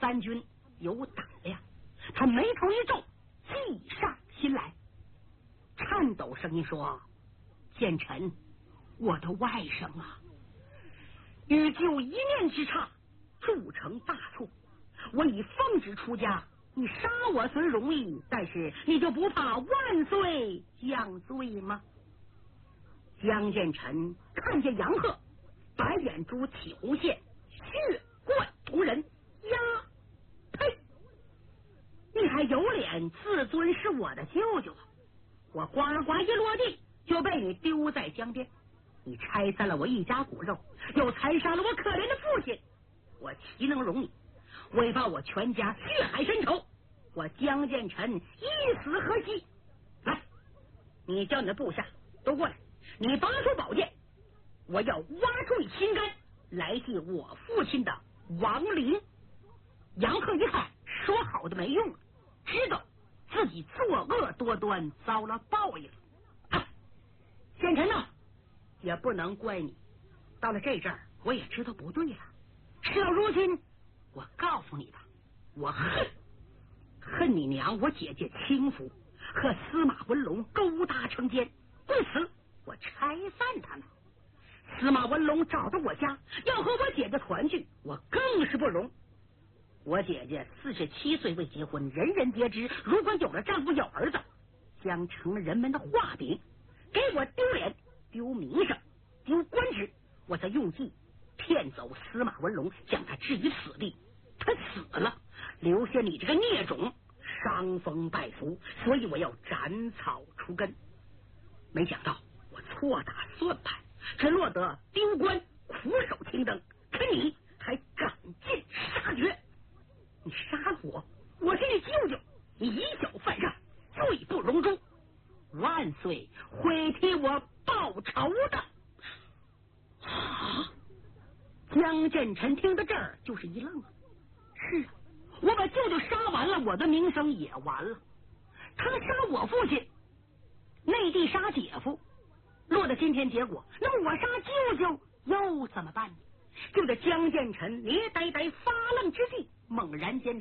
三军有胆量，他眉头一皱，计上心来，颤抖声音说：“奸臣，我的外甥啊，欲就一念之差，铸成大错。我以奉旨出家，你杀我虽容易，但是你就不怕万岁降罪吗？”江建成看见杨鹤白眼珠起红线，血贯瞳仁，呀呸！你还有脸自尊是我的舅舅啊？我呱呱一落地就被你丢在江边，你拆散了我一家骨肉，又残杀了我可怜的父亲，我岂能容你？为报我全家血海深仇，我江建成一死何惜？来，你叫你的部下都过来，你拔出宝剑，我要挖出你心肝，来系我父亲的亡灵。杨鹤一看说好的没用，知道自己作恶多端，遭了报应。建成呢，也不能怪你，到了这阵儿我也知道不对了。事到如今，我告诉你吧，我恨你娘我姐姐轻浮和司马文龙勾搭成奸，为此我拆散他们。司马文龙找到我家，要和我姐姐团聚，我更是不容。我姐姐47岁未结婚，人人皆知，如果有了丈夫有儿子，将成了人们的画饼，给我丢脸丢名声丢官职，我才用计骗走司马文龙，将他置于死地。他死了，留下你这个孽种，伤风败俗，所以我要斩草除根。没想到我错打算盘，只落得丢官苦守青灯，可你还赶尽杀绝。你杀了我，我是你舅舅，你以小犯上，罪不容诛，万岁会替我报仇的。江建成听到这儿就是一愣啊，是啊，我把舅舅杀完了，我的名声也完了。他杀我父亲，内地杀姐夫，落得今天结果，那么我杀舅舅又怎么办呢？就在江建成捏呆呆发愣之际，猛然间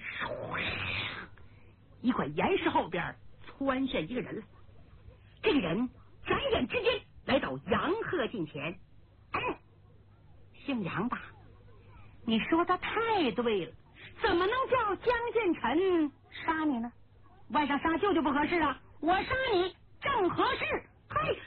一块岩石后边窜现一个人来。这个人转眼之间来到杨鹤近前。姓杨吧？你说的太对了，怎么能叫江建成杀你呢？晚上杀舅舅不合适啊，我杀你正合适。嘿，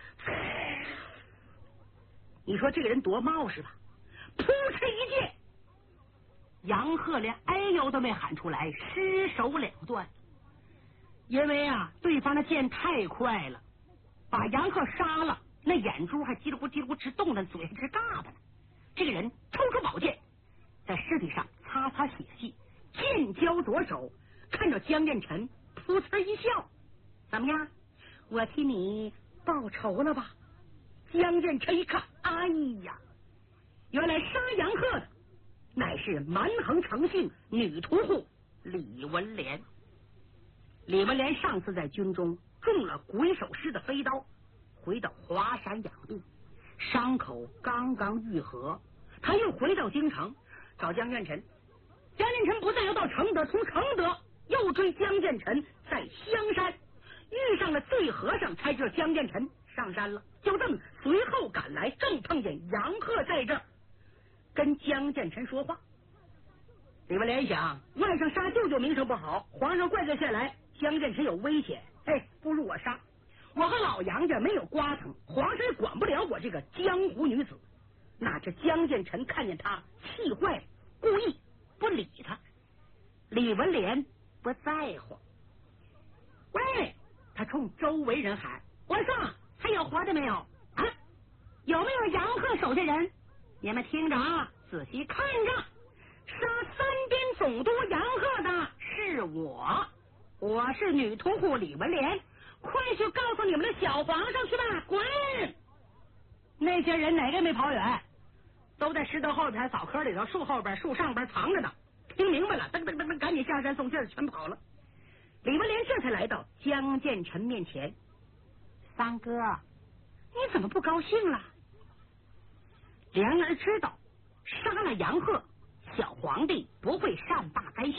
你说这个人多冒失吧？扑哧一剑，杨鹤连哎呦都没喊出来，失手两断。因为啊，对方的剑太快了，把杨鹤杀了，那眼珠还叽里咕叽里咕直动着，嘴还直嘎巴呢。这个人抽出宝剑，在尸体上擦擦血迹，剑交左手，看着江建成，噗呲一笑：“怎么样？我替你报仇了吧？”江建成一看，哎呀，原来杀杨鹤的乃是蛮横成性女屠户李文莲。李文莲上次在军中中了鬼手师的飞刀，回到华山养病，伤口刚刚愈合，他又回到京城找江建成。江建成不但要到承德，从承德又追江建成，在香山遇上了醉和尚，才知道江建成上山了。就这么随后赶来，正碰见杨鹤在这儿跟江建成说话。李文莲想，晚上杀舅舅名声不好，皇上怪罪下来，江建成有危险，不如我杀。我和老杨家没有瓜藤，皇上也管不了我这个江湖女子。那这江建成看见他气坏了，故意不理他。李文莲不在乎，喂，他冲周围人喊：“我说还有活的没有啊？有没有杨鹤手下人？你们听着啊，仔细看着，杀三边总督杨鹤的是我是女屠户李文莲，快去告诉你们的小皇上去吧！滚！”那些人哪个没跑远？都在石头后边、枣壳里头、树后边、树上边藏着呢。听明白了，噔噔噔噔，赶紧下山送信儿，全跑了。李文莲这才来到江建成面前：“三哥，你怎么不高兴了？”莲儿知道杀了杨鹤，小皇帝不会善罢甘休。